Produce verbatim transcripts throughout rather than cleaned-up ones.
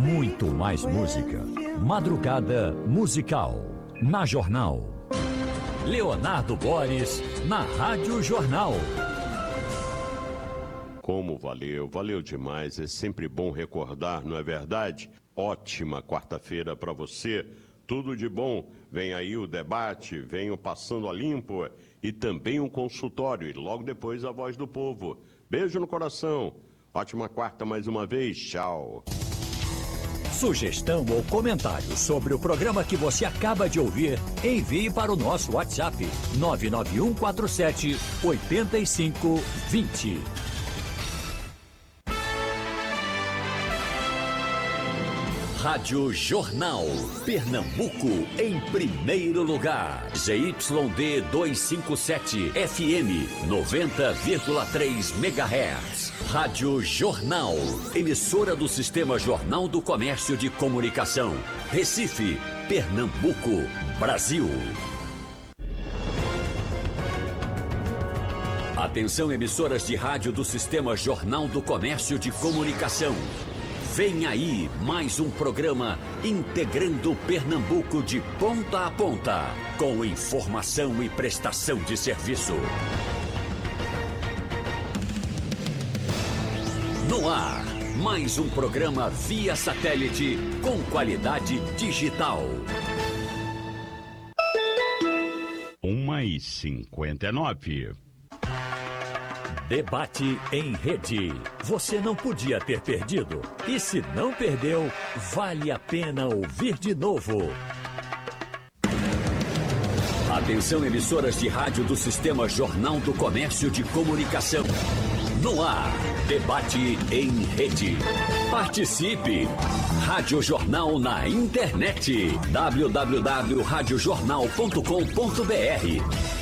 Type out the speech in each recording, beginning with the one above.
muito mais música. Madrugada Musical, na Jornal. Leonardo Boris, na Rádio Jornal. Como valeu, valeu demais. É sempre bom recordar, não é verdade? Ótima quarta-feira para você. Tudo de bom. Vem aí o debate, vem o Passando a Limpo e também um consultório. E logo depois a Voz do Povo. Beijo no coração. Ótima quarta mais uma vez. Tchau. Sugestão ou comentário sobre o programa que você acaba de ouvir, envie para o nosso WhatsApp nove nove um quatro sete oito cinco dois zero. Rádio Jornal, Pernambuco em primeiro lugar. Z Y D duzentos e cinquenta e sete, F M noventa vírgula três megahertz. Rádio Jornal, emissora do Sistema Jornal do Comércio de Comunicação. Recife, Pernambuco, Brasil. Atenção, emissoras de rádio do Sistema Jornal do Comércio de Comunicação. Vem aí mais um programa integrando Pernambuco de ponta a ponta, com informação e prestação de serviço. No ar, mais um programa via satélite com qualidade digital. uma e cinquenta e nove. Debate em rede. Você não podia ter perdido. E se não perdeu, vale a pena ouvir de novo. Atenção, emissoras de rádio do Sistema Jornal do Comércio de Comunicação. No ar, debate em rede. Participe! Rádio Jornal na internet. w w w ponto rádio jornal ponto com ponto b r.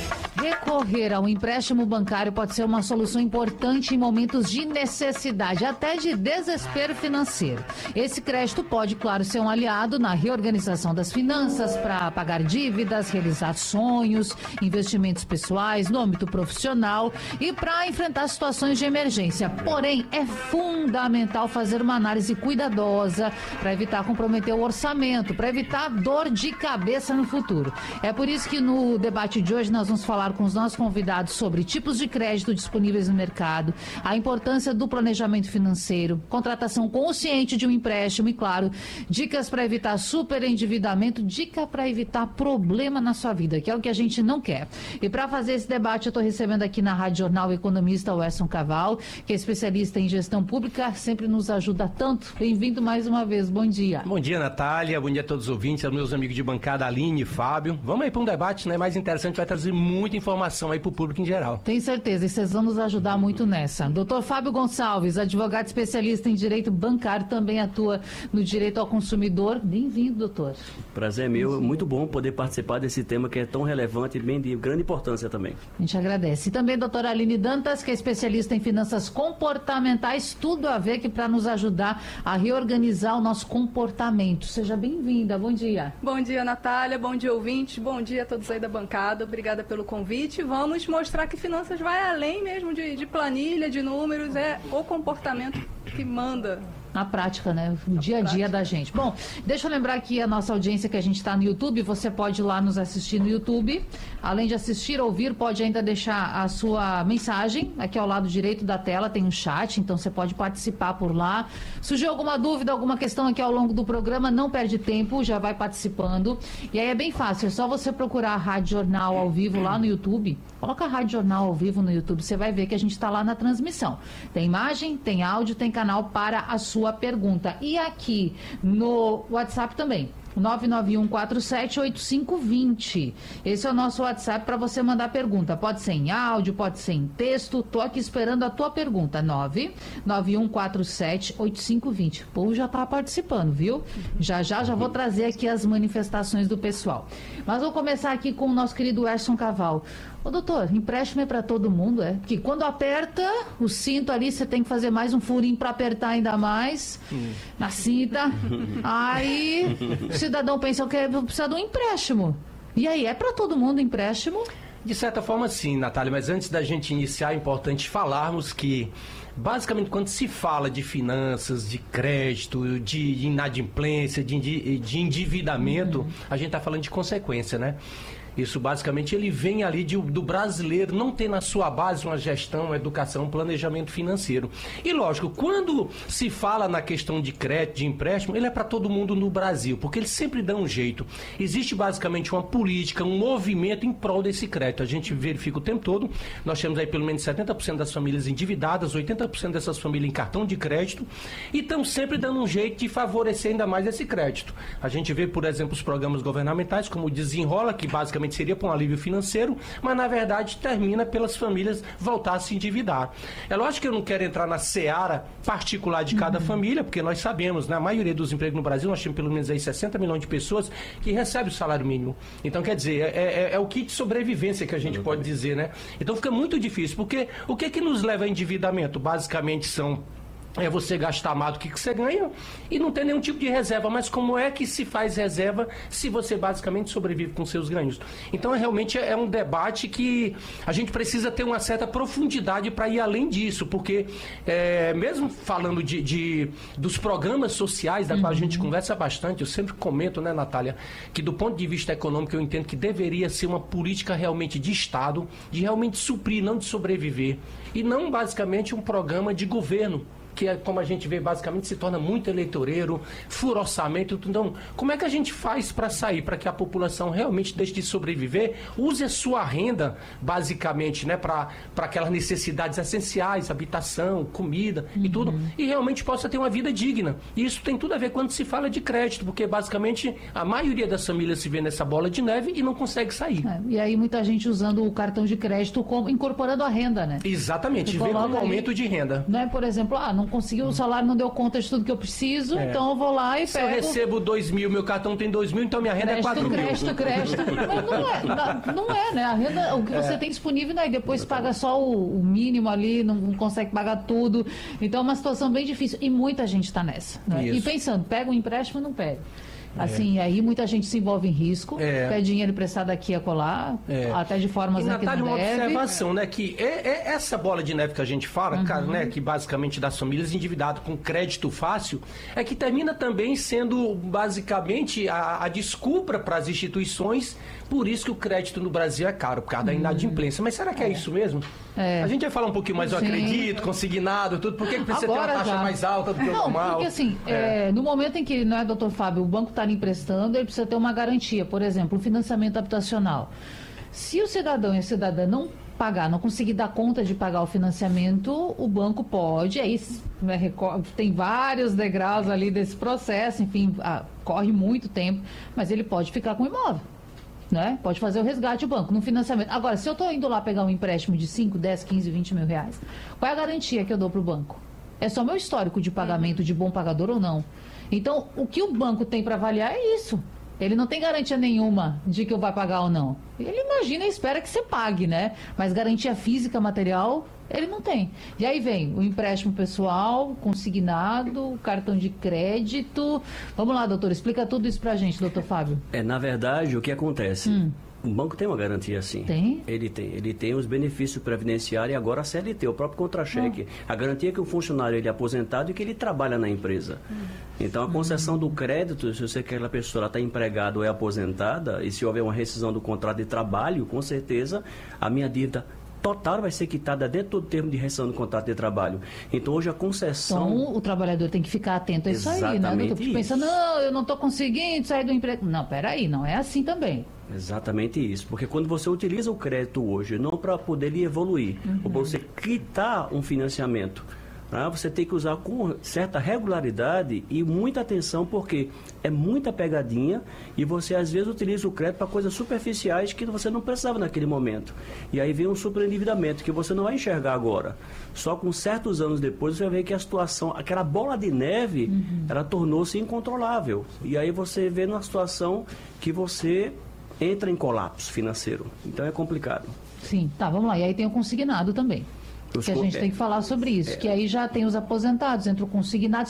Recorrer ao empréstimo bancário pode ser uma solução importante em momentos de necessidade, até de desespero financeiro. Esse crédito pode, claro, ser um aliado na reorganização das finanças para pagar dívidas, realizar sonhos, investimentos pessoais, no âmbito profissional e para enfrentar situações de emergência. Porém, é fundamental fazer uma análise cuidadosa para evitar comprometer o orçamento, para evitar dor de cabeça no futuro. É por isso que no debate de hoje nós vamos falar com os nossos convidados sobre tipos de crédito disponíveis no mercado, a importância do planejamento financeiro, contratação consciente de um empréstimo e, claro, dicas para evitar superendividamento, dica para evitar problema na sua vida, que é o que a gente não quer. E para fazer esse debate, eu estou recebendo aqui na Rádio Jornal o economista Werson Caval, que é especialista em gestão pública, sempre nos ajuda tanto. Bem-vindo mais uma vez, bom dia. Bom dia, Natália, bom dia a todos os ouvintes, aos meus amigos de bancada, Aline e Fábio. Vamos aí para um debate, né, mais interessante, vai trazer muita informação aí para o público em geral. Tenho certeza, e vocês vão nos ajudar muito nessa. doutor Fábio Gonçalves, advogado especialista em direito bancário, também atua no direito ao consumidor. Bem-vindo, doutor. Prazer é meu, muito bom poder participar desse tema que é tão relevante e bem de grande importância também. A gente agradece. E também doutora Aline Dantas, que é especialista em finanças comportamentais, tudo a ver aqui para nos ajudar a reorganizar o nosso comportamento. Seja bem-vinda, bom dia. Bom dia, Natália, bom dia, ouvintes, bom dia a todos aí da bancada, obrigada pelo convite. Vamos mostrar que finanças vai além mesmo de, de planilha, de números, é o comportamento que manda. Na prática, né? O dia a dia da gente. Bom, deixa eu lembrar aqui a nossa audiência que a gente está no YouTube. Você pode ir lá nos assistir no YouTube. Além de assistir, ouvir, pode ainda deixar a sua mensagem. Aqui ao lado direito da tela tem um chat, então você pode participar por lá. Surgiu alguma dúvida, alguma questão aqui ao longo do programa, não perde tempo, já vai participando. E aí é bem fácil, é só você procurar a Rádio Jornal ao vivo lá no YouTube. Coloca a Rádio Jornal ao vivo no YouTube, você vai ver que a gente está lá na transmissão. Tem imagem, tem áudio, tem canal para a sua pergunta. E aqui no WhatsApp também. nove nove um quatro sete oito cinco dois zero. Esse é o nosso WhatsApp para você mandar pergunta. Pode ser em áudio, pode ser em texto. Tô aqui esperando a tua pergunta. nove nove um quatro sete oito cinco dois zero. O povo já tá participando, viu? Já já já vou trazer aqui as manifestações do pessoal. Mas vou começar aqui com o nosso querido Werson Caval. Ô doutor, empréstimo é para todo mundo, é? Porque quando aperta o cinto ali, você tem que fazer mais um furinho para apertar ainda mais hum. na cinta. Aí o cidadão pensa que precisa de um empréstimo. E aí, é para todo mundo empréstimo? De certa forma, sim, Natália, mas antes da gente iniciar, é importante falarmos que, basicamente, quando se fala de finanças, de crédito, de inadimplência, de, de endividamento, uhum. a gente está falando de consequência, né? Isso, basicamente, ele vem ali de, do brasileiro não ter na sua base uma gestão, uma educação, um planejamento financeiro. E, lógico, quando se fala na questão de crédito, de empréstimo, ele é para todo mundo no Brasil, porque ele sempre dá um jeito. Existe, basicamente, uma política, um movimento em prol desse crédito. A gente verifica o tempo todo, nós temos aí pelo menos setenta por cento das famílias endividadas, oitenta por cento dessas famílias em cartão de crédito, e estão sempre dando um jeito de favorecer ainda mais esse crédito. A gente vê, por exemplo, os programas governamentais, como o Desenrola, que basicamente seria para um alívio financeiro, mas na verdade termina pelas famílias voltar a se endividar. É lógico que eu não quero entrar na seara particular de cada uhum. família, porque nós sabemos, na maioria dos empregos no Brasil, nós temos pelo menos aí sessenta milhões de pessoas que recebem o salário mínimo. Então, quer dizer, é, é, é o kit de sobrevivência que a gente pode dizer, né? Então fica muito difícil, porque o que que nos leva a endividamento? Basicamente são é você gastar mais do que você ganha e não ter nenhum tipo de reserva. Mas como é que se faz reserva se você basicamente sobrevive com seus ganhos? Então, é, realmente é um debate que a gente precisa ter uma certa profundidade para ir além disso, porque é, mesmo falando de, de, dos programas sociais, da uhum. qual a gente conversa bastante, eu sempre comento, né, Natália, que do ponto de vista econômico eu entendo que deveria ser uma política realmente de Estado, de realmente suprir, não de sobreviver, e não basicamente um programa de governo, que é, como a gente vê, basicamente se torna muito eleitoreiro, fura orçamento. Então, como é que a gente faz para sair, para que a população realmente deixe de sobreviver, use a sua renda, basicamente, né, para aquelas necessidades essenciais, habitação, comida uhum. e tudo, e realmente possa ter uma vida digna. E isso tem tudo a ver quando se fala de crédito, porque basicamente a maioria das famílias se vê nessa bola de neve e não consegue sair. É, e aí muita gente usando o cartão de crédito como, incorporando a renda, né? Exatamente, vê como aumento de renda. Né, por exemplo, ah, não conseguiu o salário, não deu conta de tudo que eu preciso, é. então eu vou lá e Se pego... Se eu recebo dois mil, meu cartão tem dois mil, então minha renda crédito, é quatro mil. Crédito, crédito, crédito. Mas não é, não é, né? A renda, o que você é. tem disponível, né? E depois paga só o, o mínimo ali, não consegue pagar tudo. Então é uma situação bem difícil. E muita gente está nessa. Né? E pensando, pega um empréstimo ou não pega? Assim, é. aí muita gente se envolve em risco, é. pede dinheiro emprestado aqui e acolá, é. até de formas e, né, Natália, que não uma deve. observação, né, que é, é essa bola de neve que a gente fala, uhum. cara, né, que basicamente das famílias endividadas com crédito fácil, é que termina também sendo basicamente a, a desculpa para as instituições, por isso que o crédito no Brasil é caro, por causa da inadimplência. Mas será que é, é isso mesmo? É. A gente vai falar um pouquinho mais, eu Sim. acredito, consignado, tudo. Por que você tem uma taxa já. mais alta do que o não, normal? Porque assim, é. É, no momento em que, não é, doutor Fábio, o banco está lhe emprestando, ele precisa ter uma garantia. Por exemplo, o financiamento habitacional. Se o cidadão e a cidadã não pagar, não conseguir dar conta de pagar o financiamento, o banco pode, aí né, tem vários degraus ali desse processo, enfim, ah, corre muito tempo, mas ele pode ficar com o imóvel. Né? Pode fazer o resgate do banco no financiamento. Agora, se eu estou indo lá pegar um empréstimo de cinco, dez, quinze, vinte mil reais, qual é a garantia que eu dou para o banco? É só meu histórico de pagamento de bom pagador ou não? Então, o que o banco tem para avaliar é isso. Ele não tem garantia nenhuma de que eu vou pagar ou não. Ele imagina e espera que você pague, né? Mas garantia física, material, ele não tem. E aí vem o empréstimo pessoal, consignado, cartão de crédito. Vamos lá, doutor, explica tudo isso pra gente, doutor Fábio. É, na verdade, o que acontece? Hum. O banco tem uma garantia, sim. Tem? Ele tem. Ele tem os benefícios previdenciários e agora a C L T, o próprio contra-cheque. Ah. A garantia é que o funcionário ele é aposentado e que ele trabalha na empresa. Hum. Então, a concessão hum. do crédito, se você quer que a pessoa está empregada ou é aposentada, e se houver uma rescisão do contrato de trabalho, com certeza a minha dívida total vai ser quitada dentro do termo de rescisão do contrato de trabalho. Então, hoje a concessão... Então, o trabalhador tem que ficar atento a isso aí, né? Eu estou pensando, não, eu não estou conseguindo sair do emprego. Não, peraí, não é assim também. Exatamente isso. Porque quando você utiliza o crédito hoje, não para poder lhe evoluir, uhum. ou para você quitar um financiamento, né? Você tem que usar com certa regularidade e muita atenção, porque é muita pegadinha e você às vezes utiliza o crédito para coisas superficiais que você não precisava naquele momento. E aí vem um superendividamento que você não vai enxergar agora. Só com certos anos depois você vai ver que a situação, aquela bola de neve, uhum. ela tornou-se incontrolável. E aí você vê numa situação que você entra em colapso financeiro. Então é complicado. Sim, tá, vamos lá. E aí tem o consignado também. Que a gente tem que falar sobre isso, é. que aí já tem os aposentados, entra o consignado.